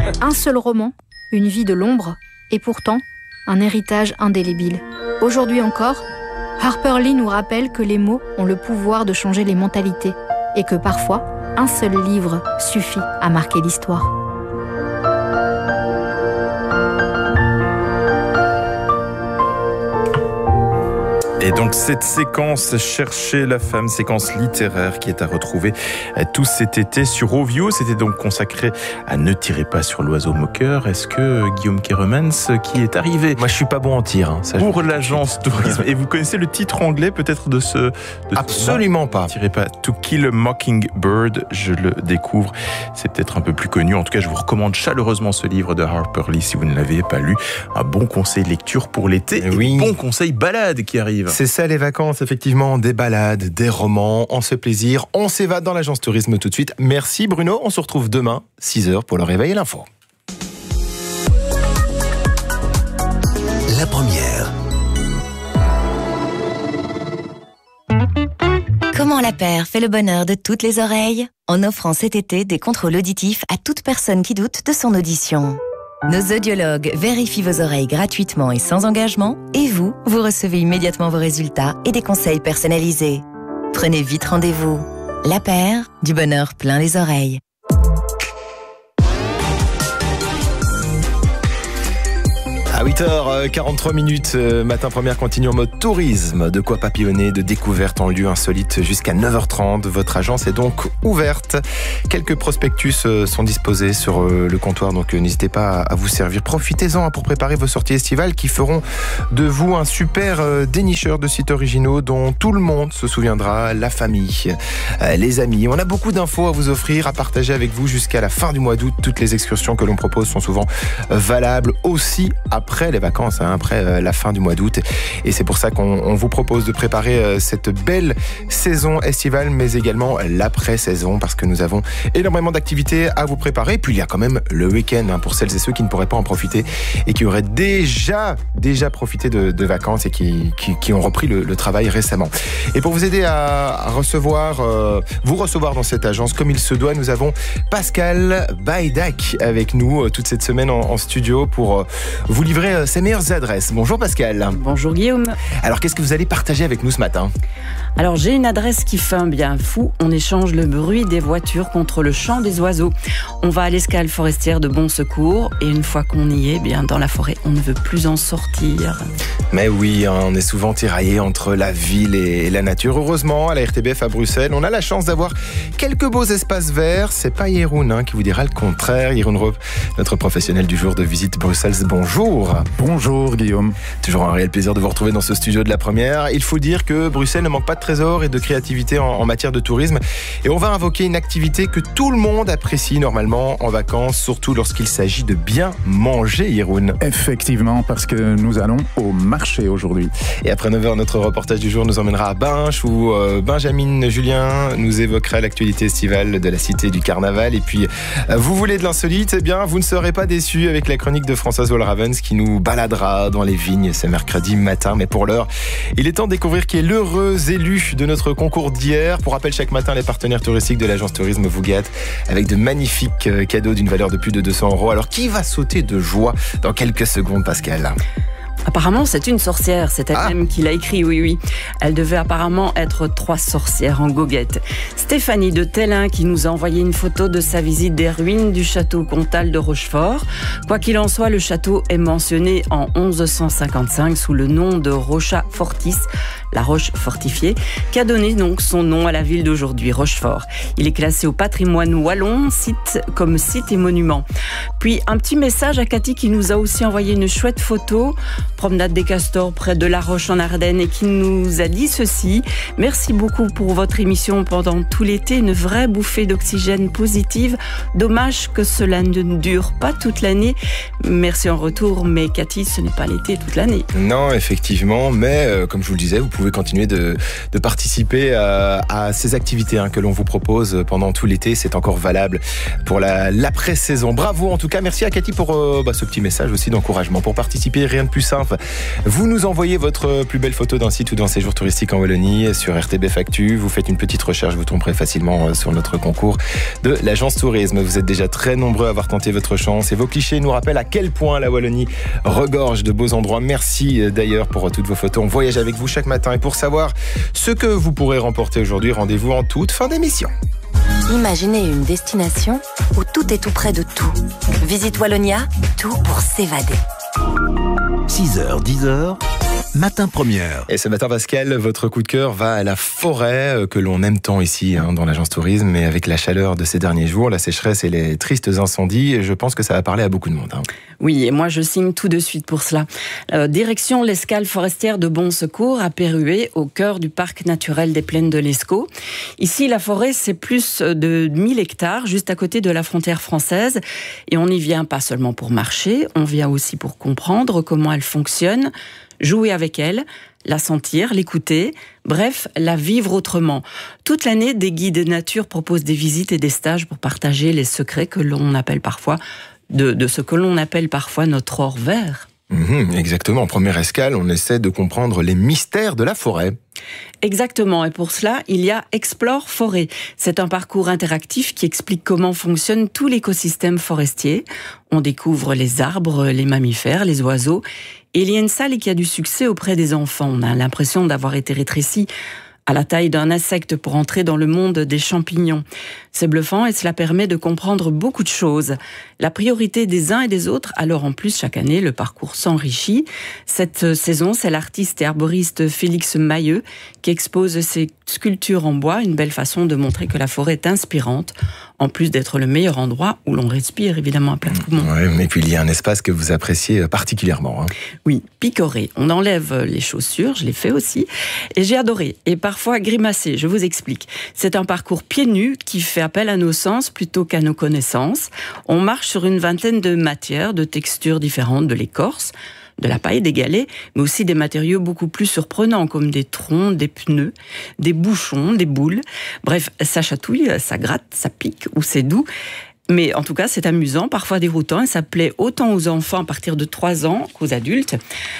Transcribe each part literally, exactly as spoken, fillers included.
Un seul roman, une vie de l'ombre, et pourtant, un héritage indélébile. Aujourd'hui encore, Harper Lee nous rappelle que les mots ont le pouvoir de changer les mentalités, et que parfois, un seul livre suffit à marquer l'histoire. Et donc cette séquence Chercher la femme, séquence littéraire qui est à retrouver tout cet été sur Ovio. C'était donc consacré à Ne tirez pas sur l'oiseau moqueur. Est-ce que Guillaume Keremans qui est arrivé Moi je suis pas bon en tir. Hein, ça, pour l'agence tourisme. Et vous connaissez le titre anglais peut-être de ce... De Absolument ce pas. Ne tirez pas. To Kill a Mockingbird, je le découvre. C'est peut-être un peu plus connu. En tout cas, je vous recommande chaleureusement ce livre de Harper Lee si vous ne l'avez pas lu. Un bon conseil de lecture pour l'été. Oui. Et bon conseil balade qui arrive. C'est ça les vacances, effectivement, des balades, des romans, on se fait plaisir, on s'évade dans l'agence tourisme tout de suite. Merci Bruno, on se retrouve demain, six heures pour le réveil et l'info. La première. Comment la paire fait le bonheur de toutes les oreilles ? En offrant cet été des contrôles auditifs à toute personne qui doute de son audition. Nos audiologues vérifient vos oreilles gratuitement et sans engagement, et vous, vous recevez immédiatement vos résultats et des conseils personnalisés. Prenez vite rendez-vous. La paire, du bonheur plein les oreilles. À huit heures quarante-trois minutes, matin première continue en mode tourisme. De quoi papillonner, de découvertes en lieux insolites jusqu'à neuf heures trente. Votre agence est donc ouverte. Quelques prospectus sont disposés sur le comptoir, donc n'hésitez pas à vous servir. Profitez-en pour préparer vos sorties estivales qui feront de vous un super dénicheur de sites originaux dont tout le monde se souviendra, la famille, les amis. On a beaucoup d'infos à vous offrir, à partager avec vous jusqu'à la fin du mois d'août. Toutes les excursions que l'on propose sont souvent valables aussi après après les vacances, hein, après euh, la fin du mois d'août. Et c'est pour ça qu'on on vous propose de préparer euh, cette belle saison estivale, mais également l'après-saison, parce que nous avons énormément d'activités à vous préparer. Puis il y a quand même le week-end, hein, pour celles et ceux qui ne pourraient pas en profiter et qui auraient déjà, déjà profité de, de vacances et qui, qui, qui ont repris le, le travail récemment. Et pour vous aider à, à recevoir, euh, vous recevoir dans cette agence comme il se doit, nous avons Pascal Baïdac avec nous euh, toute cette semaine en, en studio pour euh, vous livrer ses meilleures adresses. Bonjour Pascal. Bonjour Guillaume. Alors qu'est-ce que vous allez partager avec nous ce matin ? Alors j'ai une adresse qui fait un bien fou. On échange le bruit des voitures contre le chant des oiseaux. On va à l'escale forestière de Bon Secours et une fois qu'on y est, bien dans la forêt, on ne veut plus en sortir. Mais oui, hein, on est souvent tiraillé entre la ville et la nature. Heureusement, à la R T B F à Bruxelles, on a la chance d'avoir quelques beaux espaces verts. C'est pas Jeroen hein, qui vous dira le contraire. Jeroen Roop, notre professionnel du jour de Visite Bruxelles. Bonjour. Bonjour Guillaume. Toujours un réel plaisir de vous retrouver dans ce studio de la première. Il faut dire que Bruxelles ne manque pas de trésors et de créativité en, en matière de tourisme. Et on va invoquer une activité que tout le monde apprécie normalement en vacances, surtout lorsqu'il s'agit de bien manger, Jeroen. Effectivement, parce que nous allons au marché aujourd'hui. Et après neuf heures, notre reportage du jour nous emmènera à Binche où euh, Benjamin Julien nous évoquera l'actualité estivale de la cité du carnaval. Et puis, euh, vous voulez de l'insolite ? Eh bien, vous ne serez pas déçus avec la chronique de Françoise Wolravens qui nous baladera dans les vignes ce mercredi matin. Mais pour l'heure, il est temps de découvrir qui est l'heureux élu de notre concours d'hier. Pour rappel, chaque matin, les partenaires touristiques de l'agence tourisme vous gâtent avec de magnifiques cadeaux d'une valeur de plus de deux cents euros. Alors, qui va sauter de joie dans quelques secondes, Pascal ? Apparemment, c'est une sorcière. C'est elle-même ah. qui l'a écrit, oui, oui. Elle devait apparemment être trois sorcières en goguette. Stéphanie de Tellin qui nous a envoyé une photo de sa visite des ruines du château comtal de Rochefort. Quoi qu'il en soit, le château est mentionné en onze cent cinquante-cinq sous le nom de Rocha Fortis, la roche fortifiée, qui a donné donc son nom à la ville d'aujourd'hui, Rochefort. Il est classé au patrimoine wallon, site comme site et monument. Puis un petit message à Cathy qui nous a aussi envoyé une chouette photo, promenade des Castors près de La Roche en Ardennes, et qui nous a dit ceci: merci beaucoup pour votre émission pendant tout l'été, une vraie bouffée d'oxygène positive. Dommage que cela ne dure pas toute l'année. Merci en retour, mais Cathy, ce n'est pas l'été toute l'année. Non, effectivement, mais euh, comme je vous le disais, vous pouvez continuer de, de participer à, à ces activités hein, que l'on vous propose pendant tout l'été. C'est encore valable pour la, l'après-saison. Bravo en tout cas. cas, merci à Cathy pour euh, bah, ce petit message aussi d'encouragement. Pour participer, rien de plus simple. Vous nous envoyez votre plus belle photo d'un site ou d'un séjour touristique en Wallonie sur R T B F Actu. Vous faites une petite recherche, vous tomberez facilement sur notre concours de l'agence tourisme. Vous êtes déjà très nombreux à avoir tenté votre chance et vos clichés nous rappellent à quel point la Wallonie regorge de beaux endroits. Merci d'ailleurs pour toutes vos photos. On voyage avec vous chaque matin et pour savoir ce que vous pourrez remporter aujourd'hui, rendez-vous en toute fin d'émission. Imaginez une destination où tout est tout près de tout. Visite Wallonia, tout pour s'évader. six heures, dix heures, matin première. Et ce matin, Pascal, votre coup de cœur va à la forêt que l'on aime tant ici hein, dans l'agence tourisme, mais avec la chaleur de ces derniers jours, la sécheresse et les tristes incendies, je pense que ça va parler à beaucoup de monde. Hein. Oui, et moi je signe tout de suite pour cela. Euh, direction l'escale forestière de Bon Secours à Perruet, au cœur du parc naturel des Plaines de l'Escaut. Ici, la forêt, c'est plus de mille hectares, juste à côté de la frontière française. Et on n'y vient pas seulement pour marcher, on vient aussi pour comprendre comment elle fonctionne, jouer avec elle, la sentir, l'écouter, bref, la vivre autrement. Toute l'année, des guides nature proposent des visites et des stages pour partager les secrets que l'on appelle parfois, de, de ce que l'on appelle parfois notre or vert. Mmh, exactement. En première escale, on essaie de comprendre les mystères de la forêt. Exactement. Et pour cela, il y a Explore Forêt. C'est un parcours interactif qui explique comment fonctionne tout l'écosystème forestier. On découvre les arbres, les mammifères, les oiseaux. Et il y a une salle qui a du succès auprès des enfants. On a l'impression d'avoir été rétréci à la taille d'un insecte pour entrer dans le monde des champignons. C'est bluffant et cela permet de comprendre beaucoup de choses. La priorité des uns et des autres, alors en plus chaque année le parcours s'enrichit. Cette saison, c'est l'artiste et arboriste Félix Mailleux qui expose ses sculptures en bois, une belle façon de montrer que la forêt est inspirante, en plus d'être le meilleur endroit où l'on respire évidemment à plein poumon. Ouais, mais puis il y a un espace que vous appréciez particulièrement. Hein. Oui, picorer. On enlève les chaussures, je l'ai fait aussi, et j'ai adoré. Et parfois grimacer, je vous explique. C'est un parcours pieds nus qui fait appel à nos sens plutôt qu'à nos connaissances. On marche sur une vingtaine de matières, de textures différentes, de l'écorce, de la paille, des galets, mais aussi des matériaux beaucoup plus surprenants, comme des troncs, des pneus, des bouchons, des boules. Bref, ça chatouille, ça gratte, ça pique, ou c'est doux. Mais en tout cas, c'est amusant, parfois déroutant, et ça plaît autant aux enfants à partir de trois ans qu'aux adultes.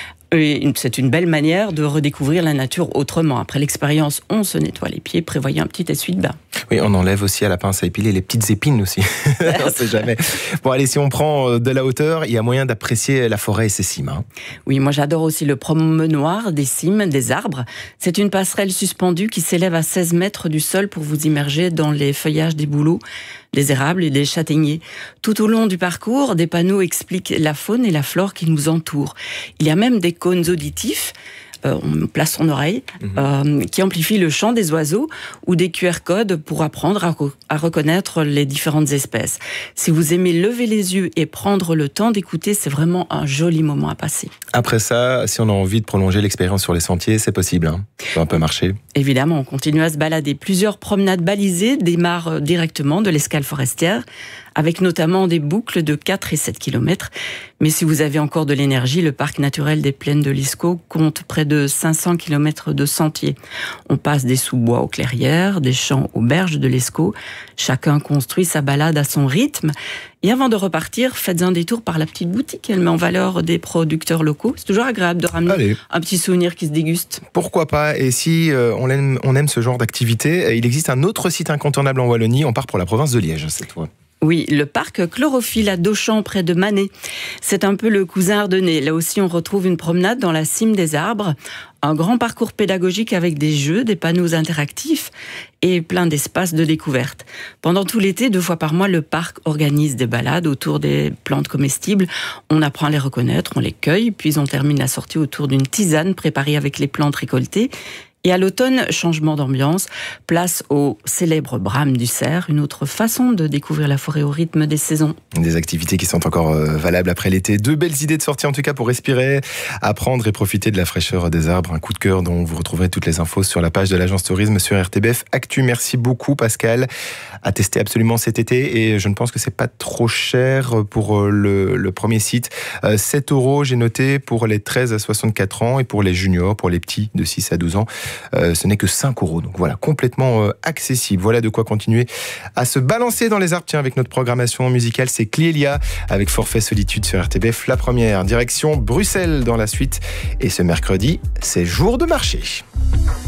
Et c'est une belle manière de redécouvrir la nature autrement. Après l'expérience, on se nettoie les pieds, prévoyez un petit essuie-de-bain. Oui, on enlève aussi à la pince à épiler les petites épines aussi. On ne sait jamais. Bon, allez, si on prend de la hauteur, il y a moyen d'apprécier la forêt et ses cimes. Hein. Oui, moi j'adore aussi le promenoir des cimes, des arbres. C'est une passerelle suspendue qui s'élève à seize mètres du sol pour vous immerger dans les feuillages des bouleaux, des érables et des châtaigniers. Tout au long du parcours, des panneaux expliquent la faune et la flore qui nous entourent. Il y a même des cônes auditifs, euh, on place son oreille, mmh. euh, qui amplifient le chant des oiseaux, ou des Q R codes pour apprendre à, re- à reconnaître les différentes espèces. Si vous aimez lever les yeux et prendre le temps d'écouter, c'est vraiment un joli moment à passer. Après ça, si on a envie de prolonger l'expérience sur les sentiers, c'est possible, hein. Ça peut un peu marcher. Évidemment, on continue à se balader. Plusieurs promenades balisées démarrent directement de l'escale forestière, avec notamment des boucles de quatre et sept kilomètres. Mais si vous avez encore de l'énergie, le parc naturel des Plaines de l'Escaut compte près de cinq cents kilomètres de sentiers. On passe des sous-bois aux clairières, des champs aux berges de l'Escaut. Chacun construit sa balade à son rythme. Et avant de repartir, faites un détour par la petite boutique. Elle met en valeur des producteurs locaux. C'est toujours agréable de ramener Allez. un petit souvenir qui se déguste. Pourquoi pas ? Et si euh, on, aime, on aime ce genre d'activité, il existe un autre site incontournable en Wallonie. On part pour la province de Liège cette fois. Oui, le parc Chlorophylle à Dochamps, près de Manet. C'est un peu le cousin ardennais. Là aussi, on retrouve une promenade dans la cime des arbres, un grand parcours pédagogique avec des jeux, des panneaux interactifs et plein d'espaces de découverte. Pendant tout l'été, deux fois par mois, le parc organise des balades autour des plantes comestibles. On apprend à les reconnaître, on les cueille, puis on termine la sortie autour d'une tisane préparée avec les plantes récoltées. Et à l'automne, changement d'ambiance, place au célèbre brame du cerf, une autre façon de découvrir la forêt au rythme des saisons. Des activités qui sont encore valables après l'été. Deux belles idées de sortie en tout cas pour respirer, apprendre et profiter de la fraîcheur des arbres. Un coup de cœur dont vous retrouverez toutes les infos sur la page de l'agence tourisme sur R T B F Actu. Merci beaucoup Pascal. À tester absolument cet été et je ne pense que c'est pas trop cher pour le, le premier site. sept euros j'ai noté pour les treize à soixante-quatre ans et pour les juniors, pour les petits de six à douze ans. euh, ce n'est que cinq euros. Donc voilà, complètement euh, accessible. Voilà de quoi continuer à se balancer dans les arbres. Tiens, avec notre programmation musicale, c'est Clélia avec Forfait Solitude sur R T B F, la première. Direction Bruxelles dans la suite. Et ce mercredi, c'est jour de marché.